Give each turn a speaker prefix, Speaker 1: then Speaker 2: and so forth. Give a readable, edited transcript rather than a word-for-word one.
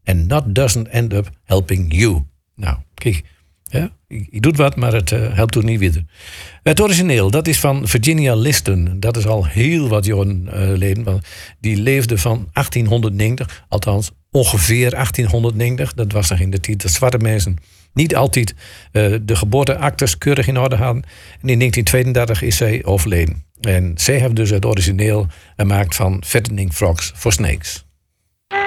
Speaker 1: And not doesn't end up helping you. Nou, kijk. Ja, je doet wat, maar het helpt ook niet verder. Het origineel, dat is van Virginia Liston. Dat is al heel wat jaren geleden. Want die leefde van 1890, althans ongeveer 1890. Dat was nog in de tijd dat zwarte mensen niet altijd de geboorteactes keurig in orde hadden. En in 1932 is zij overleden. En zij hebben dus het origineel gemaakt van Fattening Frogs for Snakes.